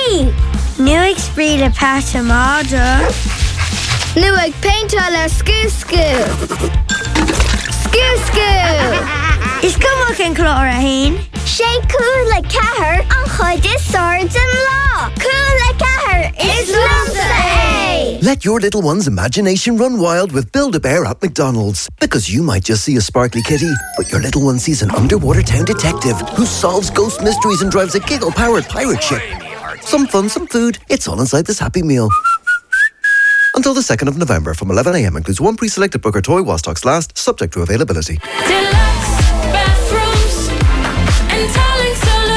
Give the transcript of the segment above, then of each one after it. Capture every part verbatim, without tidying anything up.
Daddy! Nu ag spríd a pata máda. Nu ag paintal ar scoo-scoo. Scoo-scoo! Is cumach an clór a hain? Sé cool le cahar an chuid is swords and law. Cool le cahar is lumsa é. Let your little one's imagination run wild with Build-A-Bear at McDonald's. Because you might just see a sparkly kitty, but your little one sees an underwater town detective who solves ghost mysteries and drives a giggle-powered pirate ship. Some fun, some food. It's all inside this Happy Meal. Until the second of November from eleven a m includes one pre-selected Booker toy while stocks last, subject to availability. Deluxe bathrooms and tiling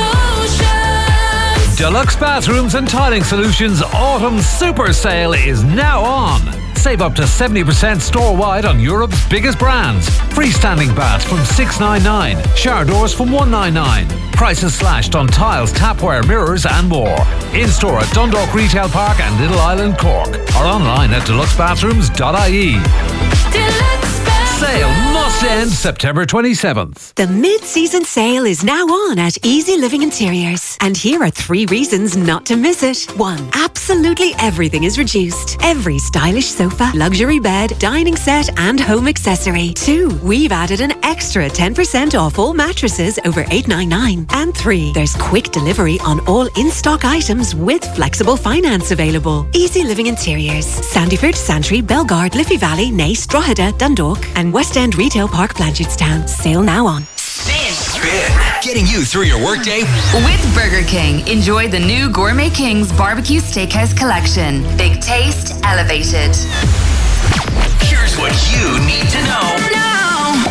solutions. Deluxe Bathrooms and Tiling Solutions Autumn Super Sale is now on. Save up to seventy percent store-wide on Europe's biggest brands. Freestanding baths from six ninety-nine, shower doors from one ninety-nine. Prices slashed on tiles, tapware, mirrors and more. In-store at Dundalk Retail Park and Little Island, Cork. Or online at deluxe bathrooms dot I E. Deluxe Sale must end September twenty-seventh. The mid-season sale is now on at Easy Living Interiors. And here are three reasons not to miss it. One, absolutely everything is reduced. Every stylish sofa, luxury bed, dining set and home accessory. Two, we've added an extra ten percent off all mattresses over eight ninety-nine. And three, there's quick delivery on all in-stock items with flexible finance available. Easy Living Interiors. Sandyford, Santry, Belgard, Liffey Valley, Naas, Drogheda, Dundalk and West End Retail Park, Blanchardstown. Sale now on. Spin. Spin. Getting you through your workday. With Burger King, enjoy the new Gourmet King's Barbecue Steakhouse Collection. Big taste, elevated. Here's what you need to know. Now.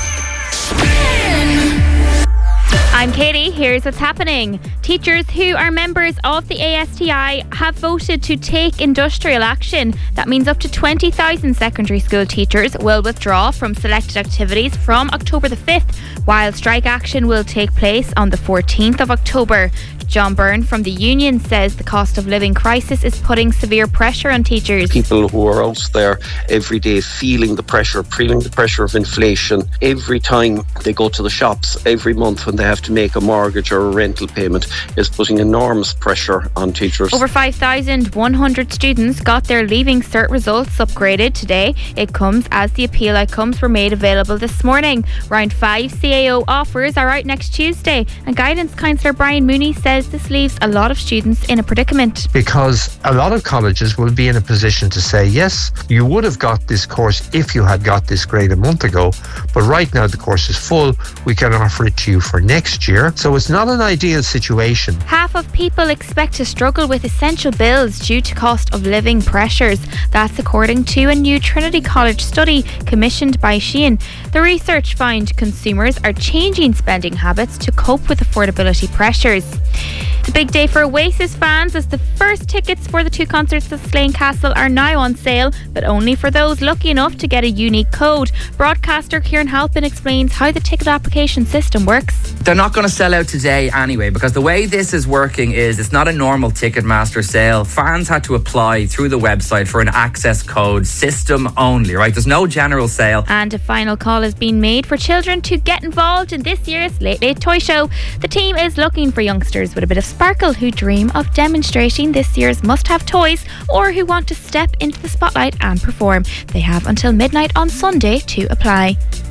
Spin. I'm Katie. Here's what's happening. Teachers who are members of the A S T I have voted to take industrial action. That means up to twenty thousand secondary school teachers will withdraw from selected activities from October the fifth, while strike action will take place on the fourteenth of October. John Byrne from the union says the cost of living crisis is putting severe pressure on teachers. People who are out there every day feeling the pressure, feeling the pressure of inflation. Every time they go to the shops, every month when they have to make a mortgage or a rental payment, is putting enormous pressure on teachers. Over five thousand one hundred students got their Leaving Cert results upgraded today. It comes as the appeal outcomes were made available this morning. Round five C A O offers are out next Tuesday, and Guidance Counsellor Brian Mooney says this leaves a lot of students in a predicament. Because a lot of colleges will be in a position to say, yes, you would have got this course if you had got this grade a month ago, but right now the course is full, we can offer it to you for next year. So it's not an ideal situation. Half of people expect to struggle with essential bills due to cost of living pressures. That's according to a new Trinity College study commissioned by Shein. The research found consumers are changing spending habits to cope with affordability pressures. The big day for Oasis fans as the first tickets for the two concerts at Slane Castle are now on sale, but only for those lucky enough to get a unique code. Broadcaster Kieran Halpin explains how the ticket application system works. They're not going to sell out today anyway, because the way this is working is it's not a normal Ticketmaster sale. Fans had to apply through the website for an access code, system only, right? There's no general sale. And a final call has been made for children to get involved in this year's Late Late Toy Show. The team is looking for youngsters with a bit of sparkle who dream of demonstrating this year's must-have toys or who want to step into the spotlight and perform. They have until midnight on Sunday to apply.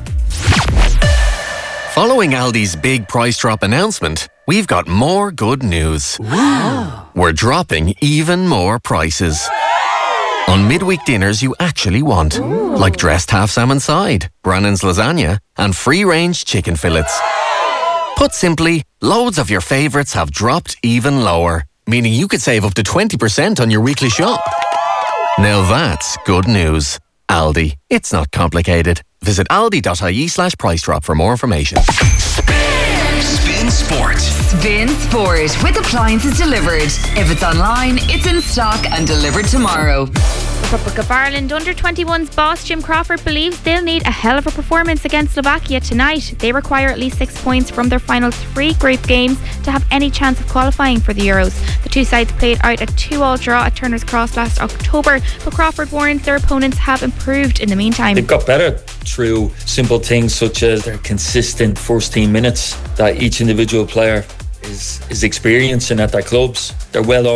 Following Aldi's big price drop announcement, we've got more good news. Wow. We're dropping even more prices. On midweek dinners you actually want. Ooh. Like dressed half salmon side, Brannan's lasagna and free-range chicken fillets. Put simply, loads of your favourites have dropped even lower, meaning you could save up to twenty percent on your weekly shop. Now that's good news. Aldi. It's not complicated. Visit aldi.ie slash price drop for more information. Spin. Spin Sport. Spin Sport with appliances delivered. If it's online, it's in stock and delivered tomorrow. Republic of Ireland under twenty-ones boss Jim Crawford believes they'll need a hell of a performance against Slovakia tonight. They require at least six points from their final three group games to have any chance of qualifying for the Euros. The two sides played out a two-all draw at Turner's Cross last October, but Crawford warns their opponents have improved in the meantime. They've got better through simple things such as their consistent first team minutes that each individual player is, is experiencing at their clubs. They're well